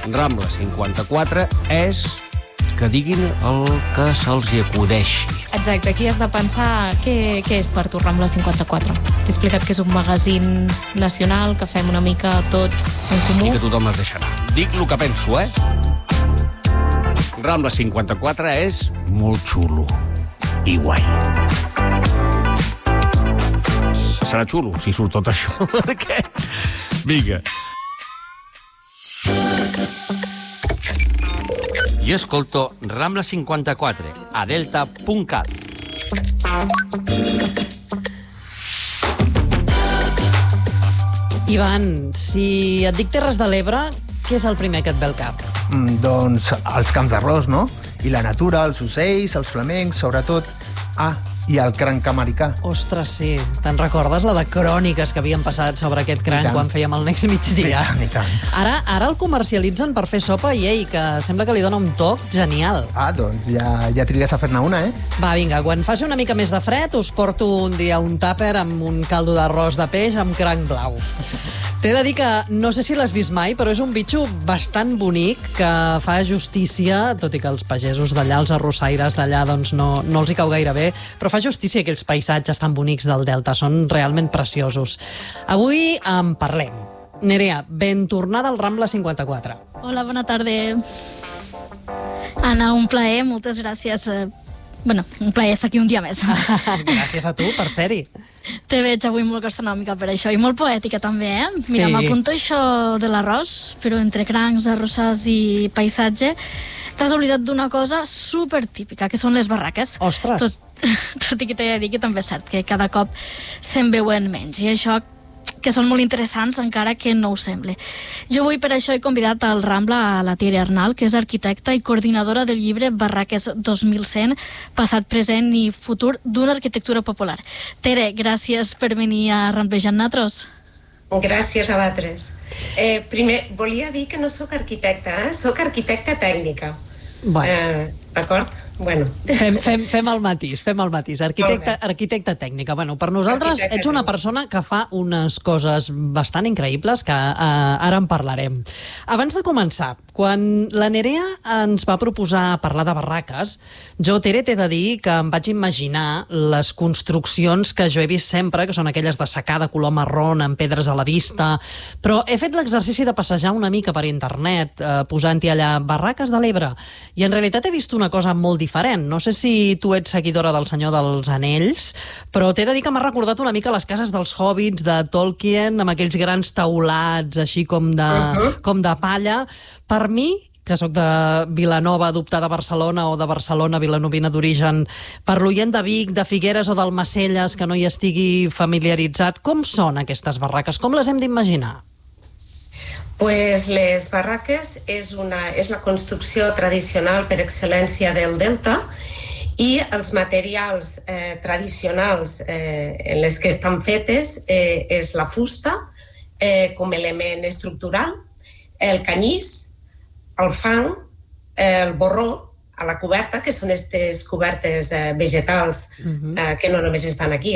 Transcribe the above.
Rambla 54 és que diguin el que se'ls hi acudeixi. Exacte, aquí has de pensar què és per tu Rambla 54. T'he explicat que és un magazín nacional, que fem una mica tots en comú. I que tothom es deixarà. Dic el que penso, Rambla 54 és molt xulo i guai. Serà xulo si surt tot això, perquè... Vinga. Jo escolto Rambla 54 a delta.cat. Ivan, si et dic Terres de l'Ebre, què és el primer que et ve al cap? Doncs els camps d'arròs, no? I la natura, els ocells, els flamencs, sobretot. I el cranc americà. Ostres, sí. Te'n recordes la de cròniques que havien passat sobre aquest cranc quan fèiem el Next Migdia? I tant. Ara el comercialitzen per fer sopa i que sembla que li dona un toc genial. Doncs ja trigues a fer-ne una, Va, vinga, quan faci una mica més de fred us porto un dia un tàper amb un caldo d'arròs de peix amb cranc blau. T'he de dir que no sé si l'has vist mai, però és un bitxo bastant bonic que fa justícia, tot i que els pagesos d'allà, els arrossaires d'allà, doncs no els hi cau gaire bé, però fa justícia aquells paisatges tan bonics del Delta, són realment preciosos. Avui en parlem. Nerea, ben tornada al Rambla 54. Hola, bona tarda. Anna, un plaer, moltes gràcies. Un plaer estar aquí un dia més. Gràcies a tu per ser-hi. Te veig avui molt gastronòmica per això, i molt poètica també, Mira, m'apunto això de l'arròs, però entre crancs, arrossars i paisatge, t'has oblidat d'una cosa supertípica, que són les barraques. Ostres! Tot i que t'he de dir que també és cert que cada cop se'n veuen menys, i això que són molt interessants, encara que no ho sembla. Jo avui per això he convidat al Rambla a la Tere Arnal, que és arquitecta i coordinadora del llibre Barraques 2100, passat, present i futur d'una arquitectura popular. Tere, gràcies per venir a Ramblejar amb nosaltres. Gràcies a vosaltres. Primer, volia dir que no sóc arquitecta, sóc arquitecta tècnica. D'acord? Fem el matís. Arquitecta tècnica. Per nosaltres ets una persona que fa unes coses bastant increïbles que ara en parlarem. Abans de començar, quan la Nerea ens va proposar parlar de barraques, jo, Tere, t'he de dir que em vaig imaginar les construccions que jo he vist sempre, que són aquelles de secà de color marrón amb pedres a la vista, però he fet l'exercici de passejar una mica per internet, posant-hi allà Barraques de l'Ebre, i en realitat he vist una cosa molt diferent. No sé si tu ets seguidora del Senyor dels Anells, però t'he de dir que m'ha recordat una mica les cases dels hobbits de Tolkien, amb aquells grans teulats així com de palla. Per mi, que sóc de Vilanova, adoptada a Barcelona, o de Barcelona, vilanovina d'origen, per l'oient de Vic, de Figueres o d'Almacelles, que no hi estigui familiaritzat, com són aquestes barraques? Com les hem d'imaginar? Pues les barraques és la construcció tradicional per excel·lència del Delta, i els materials tradicionals en les que estan fetes és la fusta com a element estructural, el canyís, el fang, el borró a la coberta, que són aquestes cobertes vegetals que no només estan aquí,